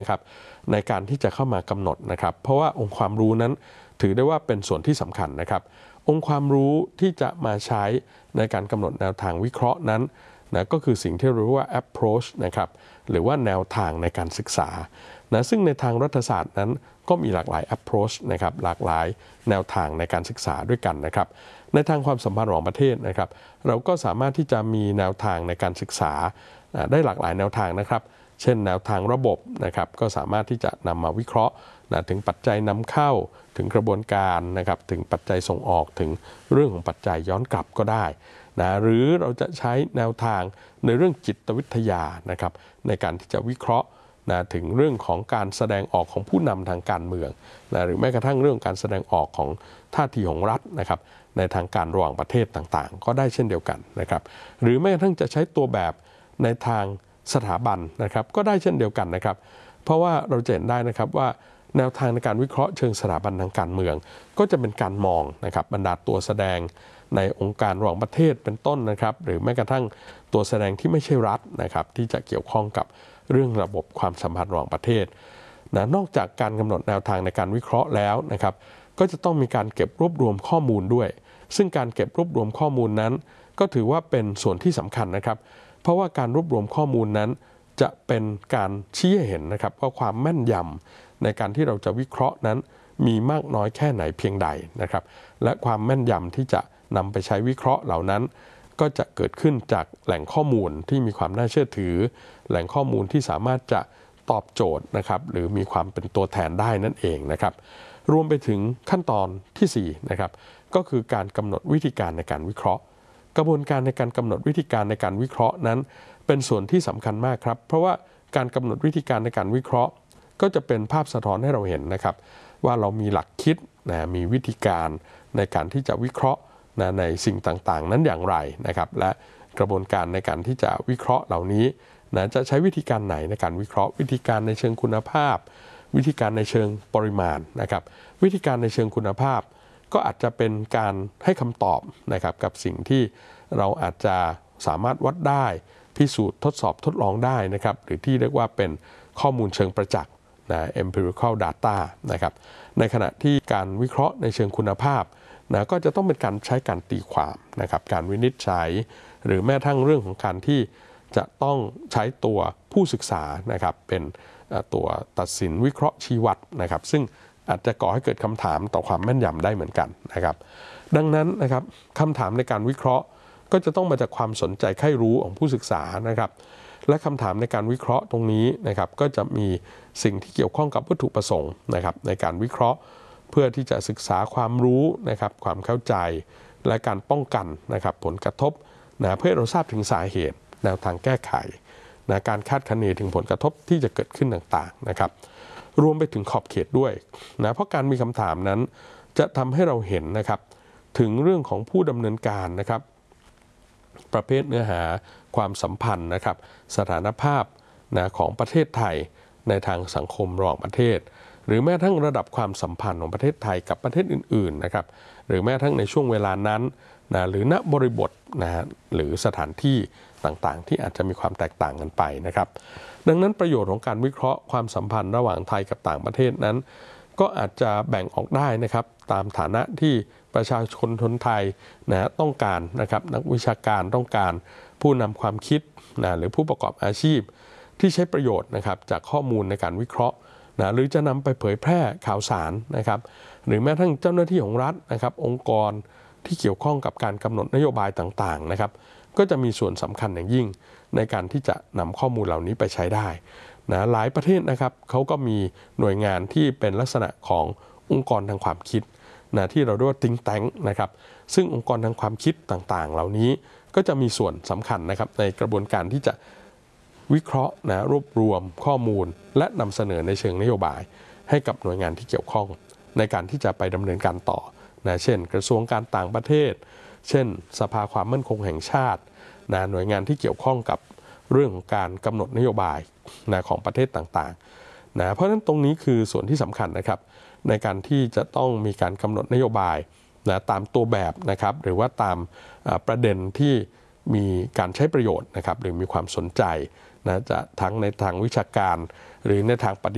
นะครับในการที่จะเข้ามากำหนดนะครับเพราะว่าองค์ความรู้นั้นถือได้ว่าเป็นส่วนที่สำคัญนะครับองค์ความรู้ที่จะมาใช้ในการกำหนดแนวทางวิเคราะห์นั้นนะก็คือสิ่งที่เรียกว่า approach นะครับหรือว่าแนวทางในการศึกษานะซึ่งในทางรัฐศาสตร์นั้นก็มีหลากหลาย approach นะครับหลากหลายแนวทางในการศึกษาด้วยกันนะครับในทางความสัมพันธ์ระหว่างประเทศนะครับเราก็สามารถที่จะมีแนวทางในการศึกษาได้หลากหลายแนวทางนะครับเช่นแนวทางระบบนะครับก็สามารถที่จะนำมาวิเคราะห์ถึงปัจจัยนำเข้าถึงกระบวนการนะครับถึงปัจจัยส่งออกถึงเรื่องของปัจจัยย้อนกลับก็ได้นะหรือเราจะใช้แนวทางในเรื่องจิตวิทยานะครับในการที่จะวิเคราะห์ถึงเรื่องของการแสดงออกของผู้นำทางการเมืองหรือแม้กระทั่งเรื่องการแสดงออกของท่าทีของรัฐนะครับในทางการระหว่างประเทศต่างๆก็ได้เช่นเดียวกันนะครับหรือแม้กระทั่งจะใช้ตัวแบบในทางสถาบันนะครับก็ได้เช่นเดียวกันนะครับเพราะว่าเราจะเห็นได้นะครับว่าแนวทางในการวิเคราะห์เชิงสถาบันทางการเมืองก็จะเป็นการมองนะครับบรรดาตัวแสดงในองค์การระหว่างประเทศเป็นต้นนะครับหรือแม้กระทั่งตัวแสดงที่ไม่ใช่รัฐนะครับที่จะเกี่ยวข้องกับเรื่องระบบความสัมพันธ์ระหว่างประเทศนอกจากการกำหนดแนวทางในการวิเคราะห์แล้วนะครับก็จะต้องมีการเก็บรวบรวมข้อมูลด้วยซึ่งการเก็บรวบรวมข้อมูลนั้นก็ถือว่าเป็นส่วนที่สำคัญนะครับเพราะว่าการรวบรวมข้อมูลนั้นจะเป็นการชี้ให้เห็นนะครับว่าความแม่นยำในการที่เราจะวิเคราะห์นั้นมีมากน้อยแค่ไหนเพียงใดนะครับและความแม่นยำที่จะนำไปใช้วิเคราะห์เหล่านั้นก็จะเกิดขึ้นจากแหล่งข้อมูลที่มีความน่าเชื่อถือแหล่งข้อมูลที่สามารถจะตอบโจทย์นะครับหรือมีความเป็นตัวแทนได้นั่นเองนะครับรวมไปถึงขั้นตอนที่4นะครับก็คือการกำหนดวิธีการในการวิเคราะห์กระบวนการในการกำหนดวิธีการในการวิเคราะห์นั้นเป็นส่วนที่สำคัญมากครับเพราะว่าการกำหนดวิธีการในการวิเคราะห์ก็จะเป็นภาพสะท้อนให้เราเห็นนะครับว่าเรามีหลักคิดมีวิธีการในการที่จะวิเคราะห์ในสิ่งต่างๆนั้นอย่างไรนะครับและกระบวนการในการที่จะวิเคราะห์เหล่านี้จะใช้วิธีการไหนในการวิเคราะห์วิธีการในเชิงคุณภาพวิธีการในเชิงปริมาณนะครับวิธีการในเชิงคุณภาพก็อาจจะเป็นการให้คำตอบนะครับกับสิ่งที่เราอาจจะสามารถวัดได้พิสูจน์ทดสอบทดลองได้นะครับหรือที่เรียกว่าเป็นข้อมูลเชิงประจักษ์empirical data นะครับในขณะที่การวิเคราะห์ในเชิงคุณภาพก็จะต้องเป็นการใช้การตีความนะครับการวินิจฉัยหรือแม้ทั้งเรื่องของการที่จะต้องใช้ตัวผู้ศึกษานะครับเป็นตัวตัดสินวิเคราะห์ชี้วัดนะครับซึ่งอาจจะก่อให้เกิดคำถามต่อความแม่นยำได้เหมือนกันนะครับดังนั้นนะครับคำถามในการวิเคราะห์ก็จะต้องมาจากความสนใจใคร่รู้ของผู้ศึกษานะครับและคำถามในการวิเคราะห์ตรงนี้นะครับก็จะมีสิ่งที่เกี่ยวข้องกับวัตถุประสงค์นะครับในการวิเคราะห์เพื่อที่จะศึกษาความรู้นะครับความเข้าใจและการป้องกันนะครับผลกระทบเพื่อเราทราบถึงสาเหตุแนวทางแก้ไขการคาดคะเนถึงผลกระทบที่จะเกิดขึ้นต่างๆนะครับรวมไปถึงขอบเขตด้วยเพราะการมีคำถามนั้นจะทำให้เราเห็นนะครับถึงเรื่องของผู้ดำเนินการนะครับประเภทเนื้อหาความสัมพันธ์นะครับสถานภาพของประเทศไทยในทางสังคมระหว่างประเทศหรือแม้ทั้งระดับความสัมพันธ์ของประเทศไทยกับประเทศอื่นๆนะครับหรือแม้ทั้งในช่วงเวลานั้นหรือณบริบทหรือสถานที่ต่างๆที่อาจจะมีความแตกต่างกันไปนะครับดังนั้นประโยชน์ของการวิเคราะห์ความสัมพันธ์ระหว่างไทยกับต่างประเทศนั้นก็อาจจะแบ่งออกได้นะครับตามฐานะที่ประชาชนคนไทยต้องการนะครับนักวิชาการต้องการผู้นำความคิดหรือผู้ประกอบอาชีพที่ใช้ประโยชน์นะครับจากข้อมูลในการวิเคราะห์หรือจะนำไปเผยแพร่ข่าวสารนะครับหรือแม้ทั้งเจ้าหน้าที่ของรัฐนะครับองค์กรที่เกี่ยวข้องกับการกำหนดนโยบายต่างๆนะครับก็จะมีส่วนสำคัญอย่างยิ่งในการที่จะนำข้อมูลเหล่านี้ไปใช้ได้หลายประเทศนะครับเขาก็มีหน่วยงานที่เป็นลักษณะขององค์กรทางความคิดที่เราเรียกว่า think tank นะครับซึ่งองค์กรทางความคิดต่างๆเหล่านี้ก็จะมีส่วนสำคัญนะครับในกระบวนการที่จะวิเคราะห์รวบรวมข้อมูลและนำเสนอในเชิงนโยบายให้กับหน่วยงานที่เกี่ยวข้องในการที่จะไปดำเนินการต่อเช่นกระทรวงการต่างประเทศเช่นสภาความมั่นคงแห่งชาติหน่วยงานที่เกี่ยวข้องกับเรื่องของการกำหนดนโยบายของประเทศต่างๆเพราะฉะนั้นตรงนี้คือส่วนที่สำคัญนะครับในการที่จะต้องมีการกำหนดนโยบายตามตัวแบบนะครับหรือว่าตามประเด็นที่มีการใช้ประโยชน์นะครับหรือมีความสนใจจะทั้งในทางวิชาการหรือในทางปฏิ